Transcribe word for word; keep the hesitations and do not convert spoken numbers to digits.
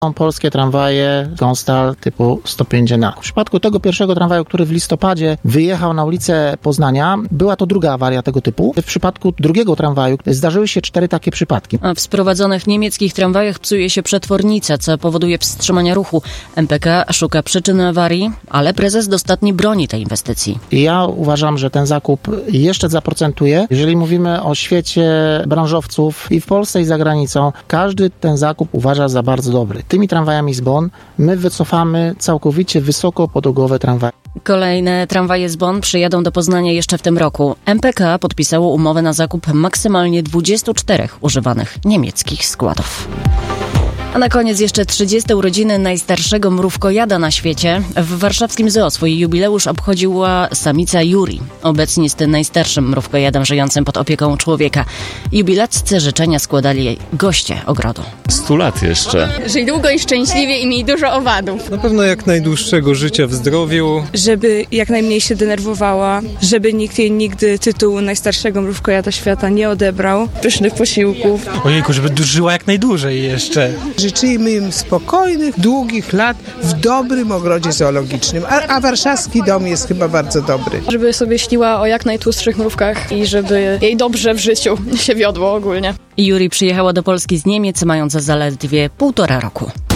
Są polskie tramwaje Gonstal typu sto pięć N A. W przypadku tego pierwszego tramwaju, który w listopadzie wyjechał na ulicę Poznania, była to druga awaria tego typu. W przypadku drugiego tramwaju zdarzyły się cztery takie przypadki. A w sprowadzonych niemieckich tramwajach psuje się przetwornica, co powoduje wstrzymania ruchu. M P K szuka przyczyny awarii, ale prezes dostatni broni tej inwestycji. I ja uważam, że ten zakup jeszcze zaprocentuje. Jeżeli mówimy o świecie branżowców i w Polsce i za granicą, każdy ten zakup uważa za bardzo dobry. Tymi tramwajami z Bonn my wycofamy całkowicie wysokopodłogowe tramwaje. Kolejne tramwaje z Bonn przyjadą do Poznania jeszcze w tym roku. M P K podpisało umowę na zakup maksymalnie dwudziestu czterech używanych niemieckich składów. A na koniec jeszcze trzydzieste urodziny najstarszego mrówkojada na świecie. W warszawskim zoo swój jubileusz obchodziła samica Yuri. Obecnie jest najstarszym mrówkojadem żyjącym pod opieką człowieka. Jubilacce życzenia składali jej goście ogrodu. Stu lat jeszcze. Żyj długo i szczęśliwie i miej dużo owadów. Na pewno jak najdłuższego życia w zdrowiu. Żeby jak najmniej się denerwowała, żeby nikt jej nigdy tytułu najstarszego mrówkojada świata nie odebrał. Pysznych posiłków. Ojejku, żeby żyła jak najdłużej jeszcze. Życzymy im spokojnych, długich lat w dobrym ogrodzie zoologicznym, a, a warszawski dom jest chyba bardzo dobry. Żeby sobie śniła o jak najtłustszych mrówkach i żeby jej dobrze w życiu się wiodło ogólnie. Yuri przyjechała do Polski z Niemiec, mając zaledwie półtora roku.